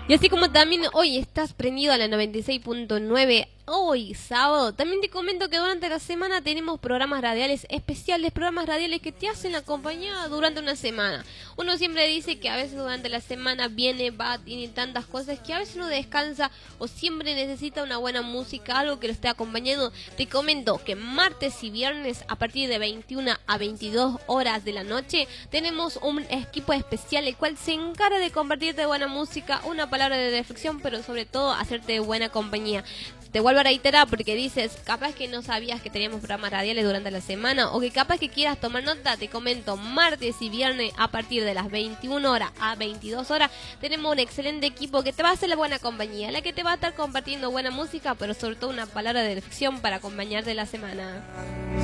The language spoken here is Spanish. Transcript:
Y así como también hoy estás prendido a la 96.9, hoy sábado, también te comento que durante la semana tenemos programas radiales especiales, programas radiales que te hacen la compañía durante una semana. Uno siempre dice que a veces durante la semana viene, va, tiene tantas cosas que a veces uno descansa o siempre necesita una buena música, algo que lo esté acompañando. Te comento que martes y viernes a partir de 21 a 22 horas de la noche tenemos un equipo especial el cual se encarga de compartirte buena música, una palabra de reflexión, pero sobre todo hacerte buena compañía. Te vuelvo a reiterar porque dices, capaz que no sabías que teníamos programas radiales durante la semana o que capaz que quieras tomar nota. Te comento, martes y viernes a partir de las 21 horas a 22 horas tenemos un excelente equipo que te va a hacer la buena compañía, la que te va a estar compartiendo buena música, pero sobre todo una palabra de reflexión para acompañarte la semana.